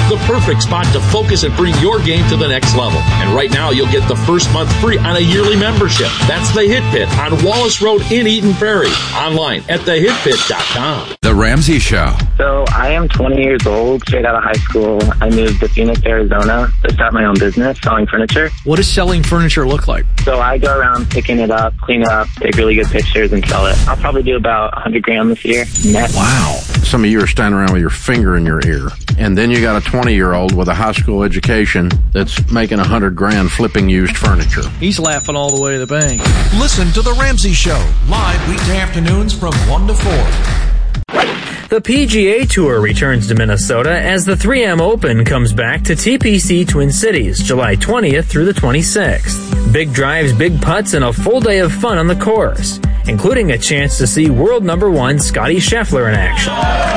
the perfect spot to focus and bring your game to the next level. And right now, you'll get the first month free on a yearly membership. That's the Hit Pit on Wallace Road in Eden Prairie. Online at thehitpit.com. The Ramsey Show. So I am 20 years old, straight out of high school. I moved to Phoenix, Arizona to start my own business selling furniture. What does selling furniture look like? So I go around picking it up, clean it up, take really good pictures, and sell it. I'll probably do about $100,000 this year net. Wow. Some of you are standing around with your finger in your ear. And then you got a 20-year-old with a high school education that's making $100,000 flipping used furniture. He's laughing all the way to the bank. Listen to The Ramsey Show, live weekday afternoons from 1 to 4. The PGA Tour returns to Minnesota as the 3M Open comes back to TPC Twin Cities, July 20th through the 26th. Big drives, big putts, and a full day of fun on the course, including a chance to see world number 1 Scottie Scheffler in action.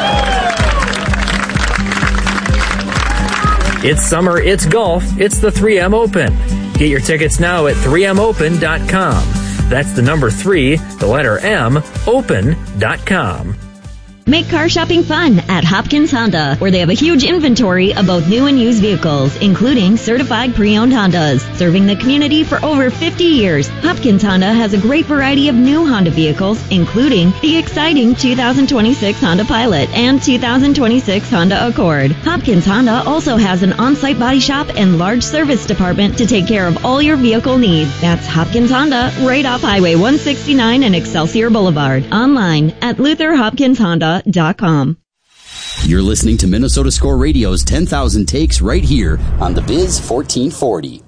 It's summer, it's golf, it's the 3M Open. Get your tickets now at 3mopen.com. That's the number 3, the letter M, open.com. Make car shopping fun at Hopkins Honda, where they have a huge inventory of both new and used vehicles, including certified pre-owned Hondas. Serving the community for over 50 years, Hopkins Honda has a great variety of new Honda vehicles, including the exciting 2026 Honda Pilot and 2026 Honda Accord. Hopkins Honda also has an on-site body shop and large service department to take care of all your vehicle needs. That's Hopkins Honda, right off Highway 169 and Excelsior Boulevard. Online at LutherHopkinsHonda.com. You're listening to Minnesota Score Radio's 10,000 Takes right here on the Biz 1440.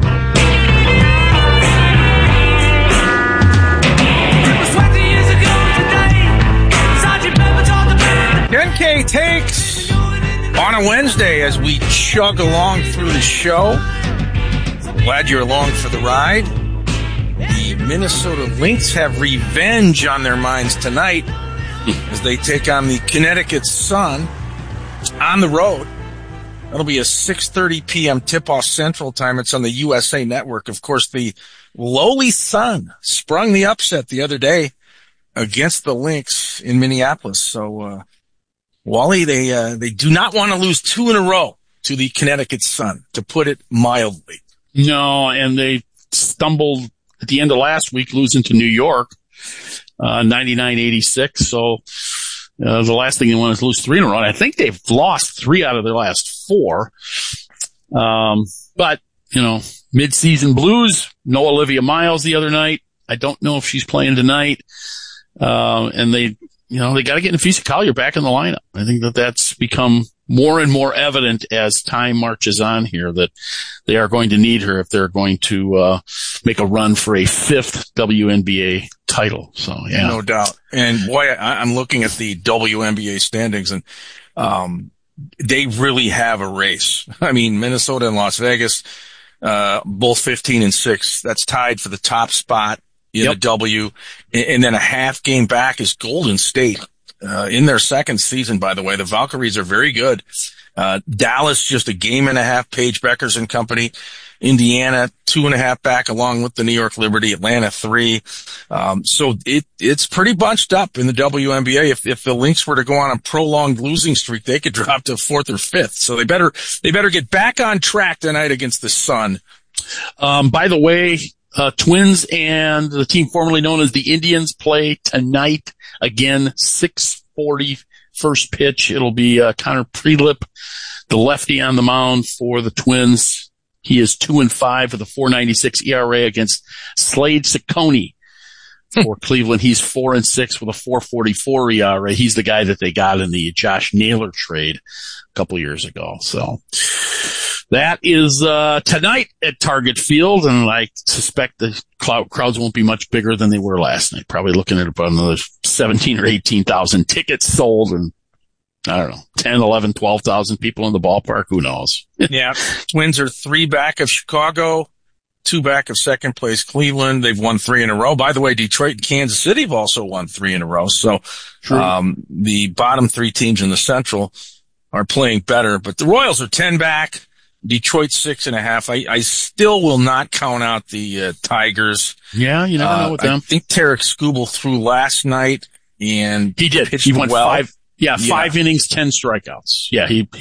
NK Takes on a Wednesday as we chug along through the show. Glad you're along for the ride. The Minnesota Lynx have revenge on their minds tonight as they take on the Connecticut Sun on the road. That'll be a 6:30 p.m. tip-off Central Time. It's on the USA Network. Of course, the lowly Sun sprung the upset the other day against the Lynx in Minneapolis. So, Wally, they do not want to lose 2 in a row to the Connecticut Sun, to put it mildly. No, and they stumbled at the end of last week, losing to New York. 99-86. So, the last thing they want is to lose 3 in a row. And I think they've lost 3 out of their last 4. But, mid-season blues, no Olivia Miles the other night. I don't know if she's playing tonight. And they got to get Nafisa Collier back in the lineup. I think that's become more and more evident as time marches on here, that they are going to need her if they're going to make a run for a 5th WNBA title. So, yeah. No doubt. And boy, I'm looking at the WNBA standings, and they really have a race. I mean, Minnesota and Las Vegas, both 15-6. That's tied for the top spot in the W. And then a half game back is Golden State. In their second season, by the way, the Valkyries are very good. Dallas just a game and a half, Paige Beckers and company. Indiana 2.5 back along with the New York Liberty. Atlanta 3. So it's pretty bunched up in the WNBA. If the Lynx were to go on a prolonged losing streak, they could drop to 4th or 5th. So they better get back on track tonight against the Sun. By the way, Twins and the team formerly known as the Indians play tonight. Again, 6:40 first pitch. It'll be Connor Prelip, the lefty on the mound for the Twins. He is 2-5 with a 4.96 ERA against Slade Ciccone for Cleveland. He's 4-6 with a 4.44 ERA. He's the guy that they got in the Josh Naylor trade a couple years ago. So that is tonight at Target Field, and I suspect the crowds won't be much bigger than they were last night. Probably looking at about another 17 or 18,000 tickets sold, and I don't know, 10, 11, 12,000 people in the ballpark. Who knows? Yeah. Twins are 3 back of Chicago, 2 back of second place Cleveland. They've won 3 in a row. By the way, Detroit and Kansas City have also won 3 in a row. So, the bottom 3 teams in the Central are playing better, but the Royals are 10 back. Detroit 6.5. I still will not count out the Tigers. Yeah, you never know with them. I think Tarek Skubal threw last night, and he did. He went 5. Yeah, 5 innings, 10 strikeouts. Yeah, he